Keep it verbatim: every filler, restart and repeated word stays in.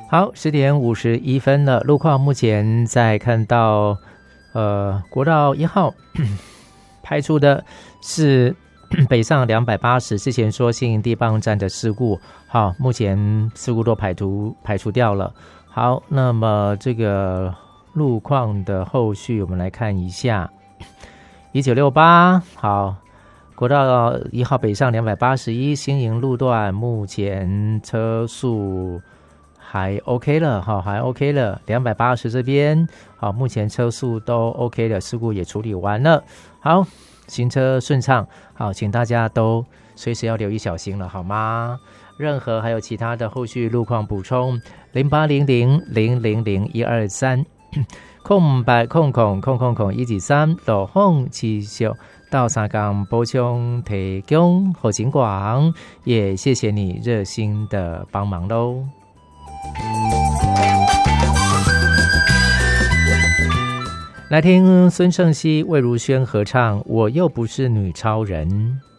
好，十点五十一分了。路况目前在看到，呃，国道一号排除的是北上两百八十，之前说信地磅站的事故，好，目前事故都排除排除掉了。好，那么这个路况的后续，我们来看一下，一九六八，好。国道一号北上两百八十一新营路段，目前车速还 OK 了哈，还 OK 了。两百八十这边好，目前车速都 OK 了，事故也处理完了。好，行车顺畅，好，请大家都随时要留意小心了，好吗？任何还有其他的后续路况补充，零八零零零零零一二三空白空空空空空一二三路况持续。到三港补充提供后勤广，也谢谢你热心的帮忙喽。来听孙盛熙、魏如萱合唱《我又不是女超人》。